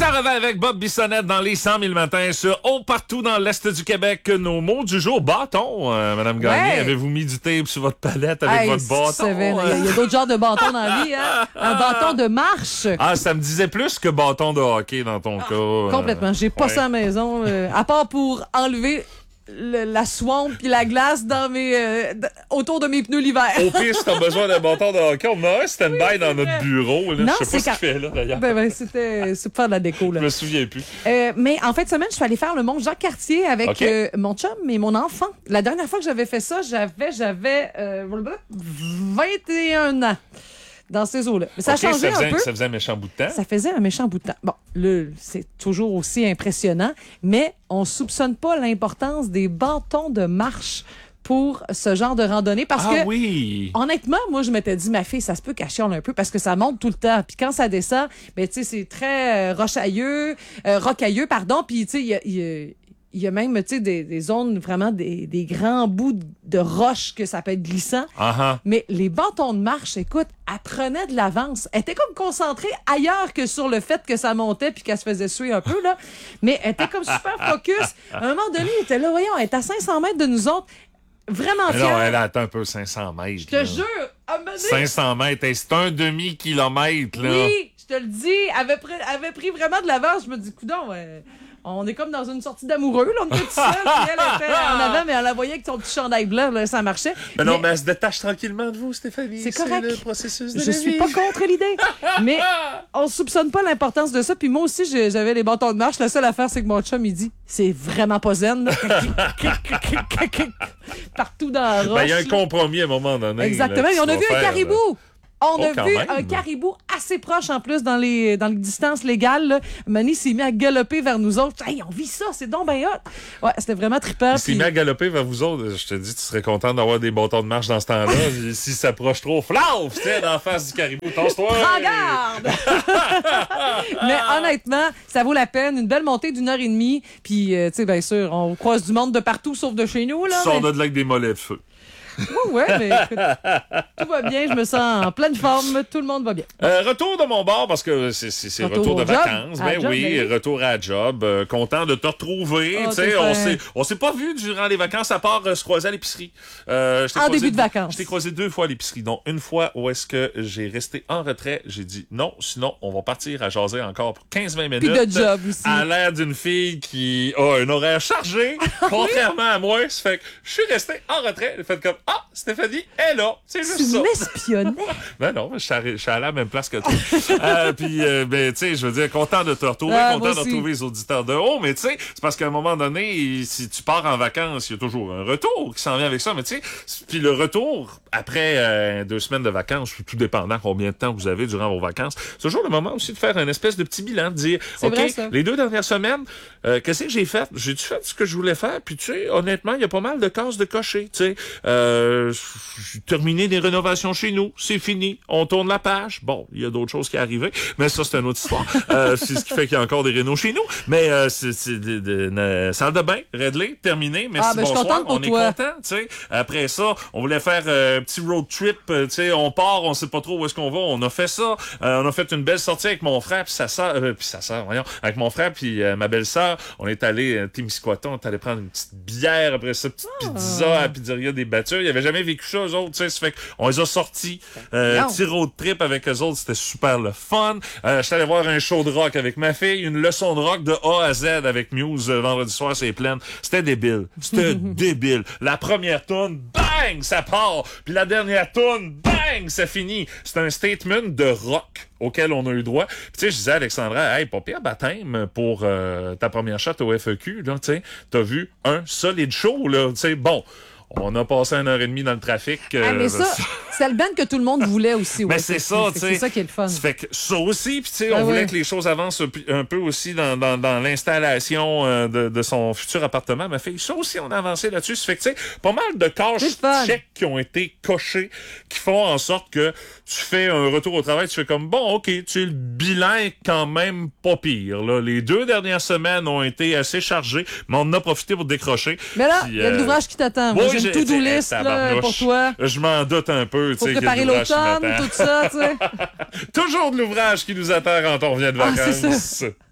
Ça revient avec Bob Bissonnette dans les 100 000 matins sur partout dans l'Est du Québec. Nos mots du jour, bâton. Madame Gagné, Ouais. Avez-vous mis du tape sur votre palette avec votre bâton? Sévère. Il y a d'autres genres de bâtons dans la vie. Hein? Un bâton de marche. Ah, ça me disait plus que bâton de hockey dans ton cas. Complètement. J'ai pas ça à la maison. À part pour enlever la swamp puis la glace dans autour de mes pneus l'hiver. Au pire, si t'as besoin d'un bâton de hockey, on a un stand-by dans notre bureau. Là. Non, Je sais c'est pas ce qu'il fait là, d'ailleurs. C'est pour faire de la déco. Là. Je me souviens plus. Mais en fin de semaine, je suis allée faire le mont Jacques-Cartier avec OK. mon chum et mon enfant. La dernière fois que j'avais fait ça, j'avais 21 ans dans ces eaux-là. Mais ça a OK, changé un peu. Ça faisait un méchant bout de temps. Ça faisait un méchant bout de temps. Bon, là, c'est toujours aussi impressionnant, mais on soupçonne pas l'importance des bâtons de marche pour ce genre de randonnée parce que Oui. honnêtement, moi, je m'étais dit, ma fille, ça se peut qu'elle chiale un peu parce que ça monte tout le temps. Puis quand ça descend, ben, tu sais, c'est très rocailleux, pardon. Puis, tu sais, il y a même, tu sais, des zones, vraiment des grands bouts de roches que ça peut être glissant. Uh-huh. Mais les bâtons de marche, écoute, elle prenait de l'avance. Elle était comme concentrée ailleurs que sur le fait que ça montait puis qu'elle se faisait suer un peu, là. Mais elle était comme super focus. À un moment donné, elle était là, voyons, elle est à 500 mètres de nous autres. Vraiment Mais non, fière. elle attend un peu 500 mètres. Je te jure, à un moment donné, 500 mètres, hey, c'est un demi-kilomètre, là. oui, je te le dis, elle avait pris vraiment de l'avance. Je me dis, coudonc, on est comme dans une sortie d'amoureux, là, on était tout seul, puis elle était en avant, mais on la voyait avec son petit chandail blanc, là, ça marchait. Mais non, mais elle se détache tranquillement de vous, Stéphanie. C'est correct. C'est le processus de Je la suis vie. pas contre l'idée, mais on soupçonne pas l'importance de ça. Puis moi aussi, j'avais les bâtons de marche. La seule affaire, c'est que mon chum, il dit, c'est vraiment pas zen. Là. Partout dans la roche. Ben, il y a un là. compromis à un moment donné. Exactement. là, Et que on tu a vas vu un faire, caribou. On a quand vu même. un caribou assez proche en plus dans les distances légales. Là. Mani s'est mis à galoper vers nous autres. Hey, on vit ça, c'est donc ben hot. Ouais, c'était vraiment trippant. Il s'est mis à galoper vers vous autres. Je te dis, tu serais content d'avoir des bâtons de marche dans ce temps-là. S'il s'approche trop, flauf, tu sais, d'en face du caribou. Tasse-toi! Prends garde! Mais honnêtement, ça vaut la peine. Une belle montée d'1h30. Puis, tu sais, bien sûr, on croise du monde de partout, sauf de chez nous. Là, Sors mais... de là avec des mollets de feu. Ouais, mais écoute, tout va bien. Je me sens en pleine forme. Tout le monde va bien. Retour de mon bar, parce que c'est retour de au job. vacances. À Ben job, oui, ben oui. retour à job. Content de te retrouver. Oh, Tu sais, t'es on s'est pas vu durant les vacances à part se croiser à l'épicerie. En début de vacances. Je t'ai croisé 2 fois à l'épicerie. Donc, une fois où est-ce que j'ai resté en retrait, j'ai dit non, sinon on va partir à jaser encore pour 15-20 minutes. Puis de job aussi. À l'air d'une fille qui a un horaire chargé, contrairement à moi. Ça fait que je suis resté en retrait. J'ai fait comme, Stéphanie est là. C'est juste Tu ça. m'espionnais. Ben non, je suis allé à la même place que toi. Puis, ben, tu sais, je veux dire, content de te retrouver, Ah, content moi de aussi. retrouver les auditeurs de haut, mais tu sais, c'est parce qu'à un moment donné, si tu pars en vacances, il y a toujours un retour qui s'en vient avec ça, mais tu sais, puis le retour, après 2 semaines de vacances, tout dépendant combien de temps vous avez durant vos vacances, c'est toujours le moment aussi de faire un espèce de petit bilan, de dire, C'est OK, vrai, ça. les 2 dernières semaines, qu'est-ce que j'ai fait? J'ai-tu fait ce que je voulais faire? Puis tu sais, honnêtement, il y a pas mal de cases de cocher, tu sais. J'ai terminé des rénovations chez nous, c'est fini, on tourne la page. Bon, il y a d'autres choses qui arrivent, mais ça, c'est une autre histoire. C'est ce qui fait qu'il y a encore des rénos chez nous. Mais c'est salle de bain, réglé, terminé. Merci, ben, je suis bonsoir. contente pour On est toi. content, tu sais. Après ça, on voulait faire un petit road trip, tu sais, on part, on sait pas trop où est-ce qu'on va. On a fait ça. On a fait une belle sortie avec mon frère puis sa sœur, voyons, avec mon frère puis ma belle-sœur. On est allé à Témiscouaton, on est allé prendre une petite bière après ça, petite pizza à la pizzeria des Battures. Ils avaient jamais vécu ça, eux autres, tu sais. Ça fait qu'on les a sortis. Petit road trip avec eux autres, c'était super le fun. J'étais allé voir un show de rock avec ma fille, une leçon de rock de A à Z avec Muse vendredi soir, c'est plein. C'était débile. C'était débile. La première tune, bang, ça part. Puis la dernière tune, bang, ça finit. C'est un statement de rock auquel on a eu droit. Puis tu sais, je disais à Alexandra, hey, pas pire baptême pour ta première shot au FEQ, là, tu sais. T'as vu un solide show, là, tu sais. Bon. On a passé 1h30 dans le trafic. Mais ça, c'est le band que tout le monde voulait aussi. Mais ouais, c'est ça, tu sais. C'est ça qui est le fun. Ça fait que ça aussi, puis tu sais, Ben on voulait ouais. que les choses avancent un peu aussi dans l'installation de son futur appartement. Ma fille, ça aussi, on a avancé là-dessus. Ça fait que tu sais, pas mal de C'est le fun. tâches chèques qui ont été cochées, qui font en sorte que tu fais un retour au travail, tu fais comme, bon, OK, tu sais, le bilan est quand même pas pire, là. Les 2 dernières semaines ont été assez chargées, mais on en a profité pour décrocher. Mais là, Puis, il y a de l'ouvrage qui t'attend. Moi, j'ai une to-do list là, pour toi. Je m'en doute un peu, tu Pour sais. qu'il y a préparer de l'ouvrage qui l'automne, m'attend. tout ça, tu sais. Toujours de l'ouvrage qui nous attend quand on revient de Ah, c'est vacances.